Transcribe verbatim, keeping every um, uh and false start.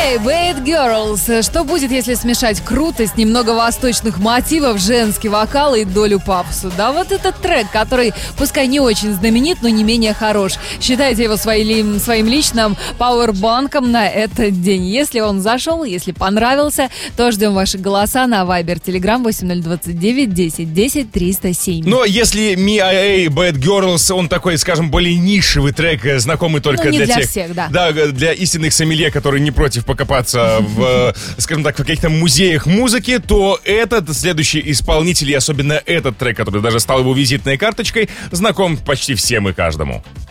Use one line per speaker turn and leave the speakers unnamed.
Эй, Bad Girls. Что будет, если смешать крутость, немного восточных мотивов, женский вокал и долю пафоса? Да вот этот трек, который, пускай не очень знаменит, но не менее хорош. Считайте его своим, своим личным пауэрбанком на этот день. Если он зашел, если понравился, то ждем ваши голоса на Viber, Telegram восемь ноль двадцать девять десять десять триста семь.
Но если Me I A Bad Girls, он такой, скажем, более нишевый трек, знакомый только
ну, не
для,
для
тех,
всех, да.
Да, для истинных сомелье, которые не против покопаться в, скажем так, в каких-то музеях музыки, то этот следующий исполнитель, и особенно этот трек, который даже стал его визитной карточкой, знаком почти всем и каждому.